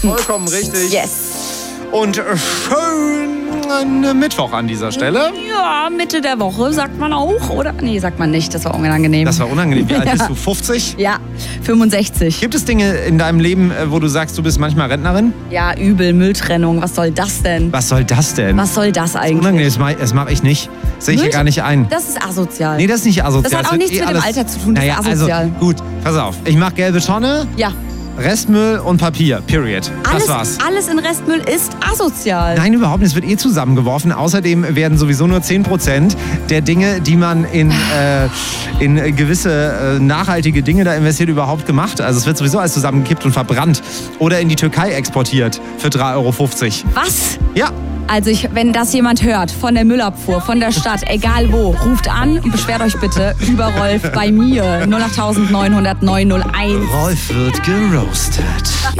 Vollkommen richtig. Yes. Und schönen Mittwoch an dieser Stelle. Ja, Mitte der Woche sagt man auch, oder? Nee, sagt man nicht, das war unangenehm. Das war unangenehm. Wie alt bist du? 50? Ja, 65. Gibt es Dinge in deinem Leben, wo du sagst, du bist manchmal Rentnerin? Ja, übel, Mülltrennung, was soll das denn? Was soll das denn? Was soll das eigentlich? Unangenehm, das mache ich nicht. Sehe ich hier gar nicht ein. Das ist asozial. Nee, das ist nicht asozial. Das hat auch nichts mit dem Alter zu tun, das ist asozial. Also, gut, pass auf. Ich mache gelbe Tonne, Ja. Restmüll und Papier. Period. Das war's. Alles in Restmüll ist asozial. Nein, überhaupt nicht. Es wird zusammengeworfen. Außerdem werden sowieso nur 10% der Dinge, die man in gewisse nachhaltige Dinge da investiert, überhaupt gemacht. Also es wird sowieso alles zusammengekippt und verbrannt. Oder in die Türkei exportiert für 3,50 €. Was? Ja. Also wenn das jemand hört, von der Müllabfuhr, von der Stadt, egal wo, ruft an und beschwert euch bitte über Rolf bei mir. 08900 901. Rolf wird geroastet.